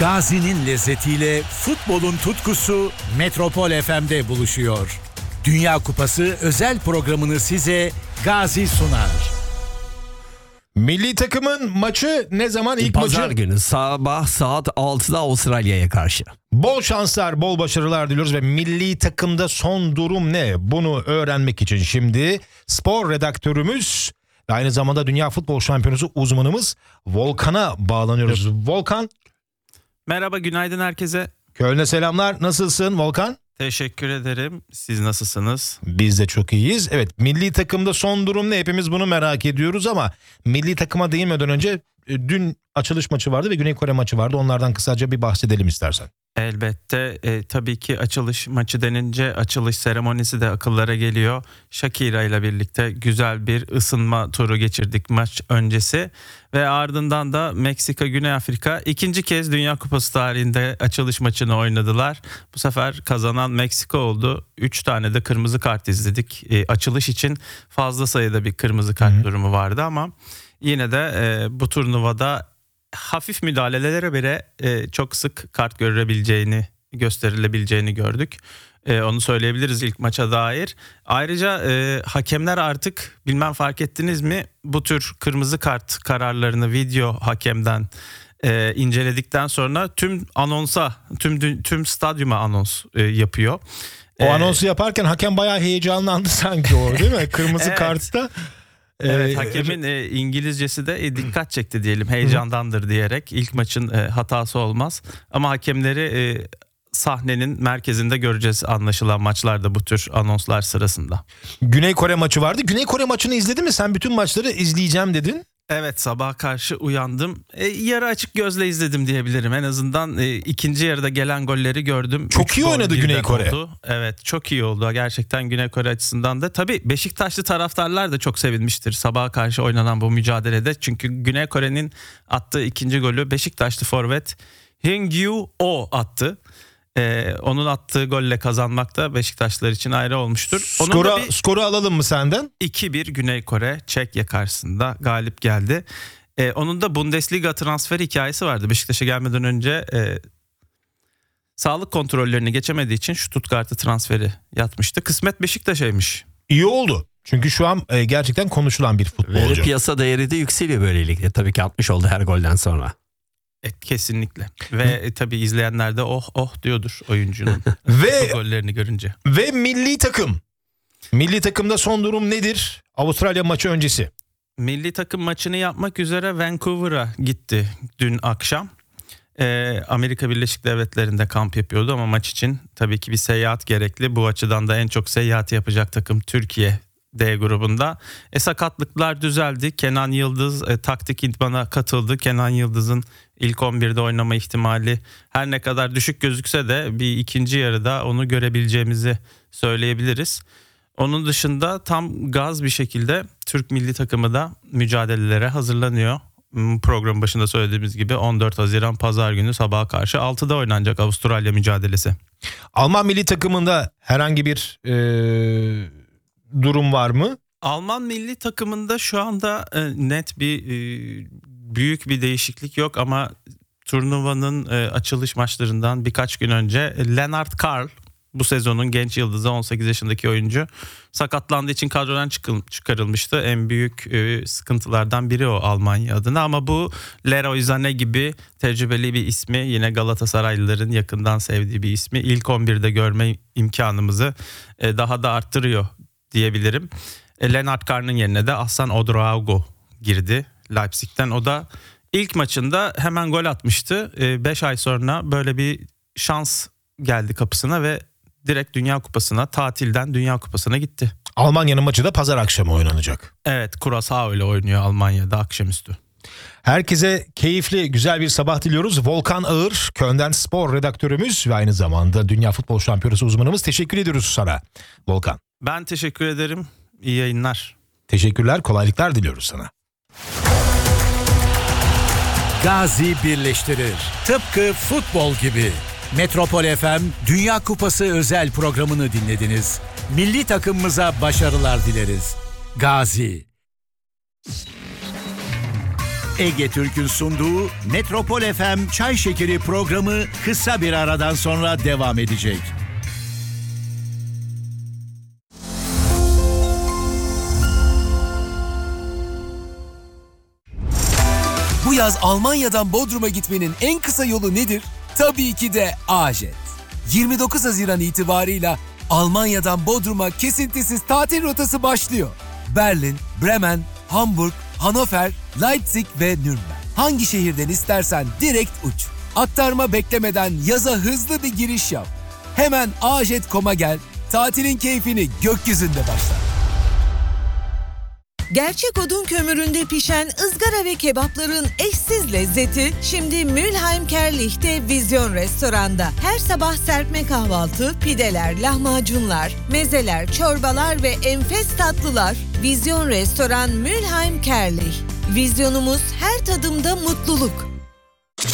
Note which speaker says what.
Speaker 1: Gazi'nin lezzetiyle futbolun tutkusu Metropol FM'de buluşuyor. Dünya Kupası özel programını size Gazi sunar.
Speaker 2: Milli takımın maçı ne zaman? İlk
Speaker 3: Pazar
Speaker 2: maçı?
Speaker 3: günü sabah saat 6'da Avustralya'ya karşı.
Speaker 2: Bol şanslar, bol başarılar diliyoruz ve milli takımda son durum ne? Bunu öğrenmek için şimdi spor redaktörümüz ve aynı zamanda Dünya Futbol Şampiyonası uzmanımız Volkan'a bağlanıyoruz. Volkan.
Speaker 4: Merhaba, günaydın herkese.
Speaker 2: Köln'e selamlar. Nasılsın Volkan?
Speaker 4: Teşekkür ederim. Siz nasılsınız?
Speaker 2: Biz de çok iyiyiz. Evet, milli takımda son durum ne? Hepimiz bunu merak ediyoruz ama milli takıma değinmeden önce dün açılış maçı vardı ve Güney Kore maçı vardı. Onlardan kısaca bir bahsedelim istersen.
Speaker 4: Elbette tabii ki açılış maçı denince açılış seremonisi de akıllara geliyor. Shakira ile birlikte güzel bir ısınma turu geçirdik maç öncesi. Ve ardından da Meksika, Güney Afrika ikinci kez Dünya Kupası tarihinde açılış maçını oynadılar. Bu sefer kazanan Meksika oldu. 3 tane de kırmızı kart izledik. Açılış için fazla sayıda bir kırmızı kart durumu vardı ama yine de bu turnuvada hafif müdahalelere bile çok sık kart gösterilebileceğini gördük. Onu söyleyebiliriz ilk maça dair. Ayrıca hakemler artık, bilmem fark ettiniz mi, bu tür kırmızı kart kararlarını video hakemden inceledikten sonra tüm stadyuma anons yapıyor.
Speaker 2: O anonsu yaparken hakem bayağı heyecanlandı sanki o, değil mi? Kırmızı
Speaker 4: Evet.
Speaker 2: Kartta.
Speaker 4: Evet, hakemin İngilizcesi de dikkat çekti diyelim, heyecandandır diyerek. İlk maçın hatası olmaz ama hakemleri sahnenin merkezinde göreceğiz anlaşılan maçlarda bu tür anonslar sırasında.
Speaker 2: Güney Kore maçı vardı. Güney Kore maçını izledin mi? Sen bütün maçları izleyeceğim dedin.
Speaker 4: Evet, sabaha karşı uyandım. Yarı açık gözle izledim diyebilirim. En azından ikinci yarıda gelen golleri gördüm.
Speaker 2: Çok iyi oynadı Güney Kore.
Speaker 4: Oldu. Evet, çok iyi oldu. Gerçekten Güney Kore açısından da. Tabii Beşiktaşlı taraftarlar da çok sevinmiştir sabaha karşı oynanan bu mücadelede. Çünkü Güney Kore'nin attığı ikinci golü Beşiktaşlı forvet Heung-ju Oh attı. Onun attığı golle kazanmak da Beşiktaşlılar için ayrı olmuştur.
Speaker 2: Skoru alalım mı senden?
Speaker 4: 2-1 Güney Kore Çekya karşısında galip geldi. Onun da Bundesliga transfer hikayesi vardı. Beşiktaş'a gelmeden önce sağlık kontrollerini geçemediği için Stuttgart'a transferi yatmıştı. Kısmet Beşiktaş'aymış.
Speaker 2: İyi oldu. Çünkü şu an gerçekten konuşulan bir
Speaker 3: Ve
Speaker 2: futbolcu.
Speaker 3: piyasa değeri de yükseliyor böylelikle. Tabii ki 60 oldu her golden sonra.
Speaker 4: Kesinlikle. Ve tabii izleyenler de oh diyordur oyuncunun
Speaker 2: Ve
Speaker 4: gollerini görünce.
Speaker 2: Ve milli takım. Milli takımda son durum nedir? Avustralya maçı öncesi.
Speaker 4: Milli takım maçını yapmak üzere Vancouver'a gitti dün akşam. Amerika Birleşik Devletleri'nde kamp yapıyordu ama maç için tabii ki bir seyahat gerekli. Bu açıdan da en çok seyahati yapacak takım Türkiye D grubunda. Sakatlıklar düzeldi. Kenan Yıldız taktik idmana katıldı. Kenan Yıldız'ın ilk 11'de oynama ihtimali her ne kadar düşük gözükse de bir ikinci yarıda onu görebileceğimizi söyleyebiliriz. Onun dışında tam gaz bir şekilde Türk milli takımı da mücadelelere hazırlanıyor. Program başında söylediğimiz gibi 14 Haziran Pazar günü sabaha karşı 6'da oynanacak Avustralya mücadelesi.
Speaker 2: Alman milli takımında herhangi bir durum var mı?
Speaker 4: Alman milli takımında şu anda net bir büyük bir değişiklik yok ama turnuvanın açılış maçlarından birkaç gün önce Lennart Karl, bu sezonun genç yıldızı 18 yaşındaki oyuncu, sakatlandığı için kadrodan çıkarılmıştı. En büyük sıkıntılardan biri o Almanya adına ama bu Leroy Sané gibi tecrübeli bir ismi, yine Galatasaraylıların yakından sevdiği bir ismi, ilk 11'de görme imkanımızı daha da arttırıyor diyebilirim. Lennart Karl'ın yerine de Ahsan Odraogo girdi Leipzig'ten. O da ilk maçında hemen gol atmıştı. 5 ay sonra böyle bir şans geldi kapısına ve direkt Dünya Kupası'na, tatilden Dünya Kupası'na gitti.
Speaker 2: Almanya'nın maçı da pazar akşamı oynanacak.
Speaker 4: Evet, Curaçao ile oynuyor Almanya'da akşamüstü.
Speaker 2: Herkese keyifli, güzel bir sabah diliyoruz. Volkan Ağır, Köln'den spor redaktörümüz ve aynı zamanda Dünya Futbol Şampiyonası uzmanımız. Teşekkür ediyoruz sana Volkan.
Speaker 4: Ben teşekkür ederim. İyi yayınlar.
Speaker 2: Teşekkürler, kolaylıklar diliyoruz sana.
Speaker 1: Gazi birleştirir. Tıpkı futbol gibi. Metropol FM Dünya Kupası özel programını dinlediniz. Milli takımımıza başarılar dileriz. Gazi. Ege Türk'ün sunduğu Metropol FM Çay Şekeri programı kısa bir aradan sonra devam edecek.
Speaker 5: Bu yaz Almanya'dan Bodrum'a gitmenin en kısa yolu nedir? Tabii ki de A-Jet. 29 Haziran itibarıyla Almanya'dan Bodrum'a kesintisiz tatil rotası başlıyor. Berlin, Bremen, Hamburg, Hannover, Leipzig ve Nürnberg. Hangi şehirden istersen direkt uç. Aktarma beklemeden yaza hızlı bir giriş yap. Hemen ajet.com'a gel, tatilin keyfini gökyüzünde başla.
Speaker 6: Gerçek odun kömüründe pişen ızgara ve kebapların eşsiz lezzeti şimdi Mülheim Kerlich'te Vizyon Restoran'da. Her sabah serpme kahvaltı, pideler, lahmacunlar, mezeler, çorbalar ve enfes tatlılar. Vizyon Restoran Mülheim Kerlich. Vizyonumuz her tadımda mutluluk.